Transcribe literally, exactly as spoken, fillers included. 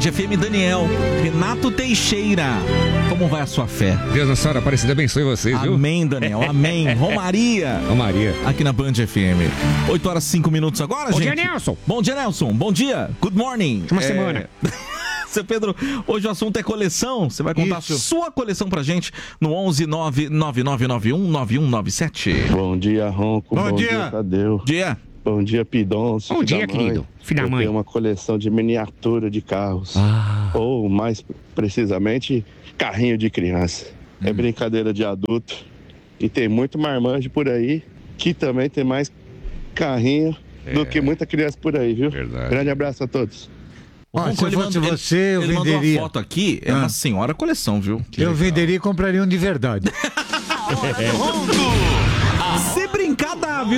F M, Daniel. Renato Teixeira. Como vai a sua fé? Deus Nossa Senhora Aparecida abençoe vocês, viu? Amém, Daniel. Amém. Romaria. Romaria. Aqui na Band F M. oito horas e cinco minutos agora, Bom gente. dia, Nelson. Bom dia, Nelson. Bom dia. Good morning. Uma É... semana. Seu Pedro, hoje o assunto é coleção. Você vai contar Isso. a sua coleção pra gente no onze nove nove nove nove um nove um nove sete. Bom dia, Ronco. Bom Bom, dia. dia. Tadeu. Dia. Bom dia, Pidoncio. Bom filho dia, da mãe. querido. Filho da Eu mãe. tenho uma coleção de miniatura de carros. Ah. Ou, mais precisamente, carrinho de criança. É brincadeira de adulto. E tem muito marmanjo por aí que também tem mais carrinho do que muita criança por aí, viu? Verdade. Grande abraço a todos. O Olha, Ronco, se ele fosse mandou- você, eu ele mandou venderia. uma foto aqui, é Ah. uma senhora coleção, viu? Eu venderia e compraria um de verdade. Se brincar, dá, viu?